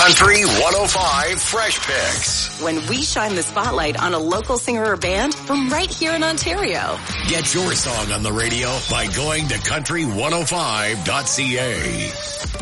Country 105 Fresh Picks. When we shine the spotlight on a local singer or band from right here in Ontario. Get your song on the radio by going to country105.ca.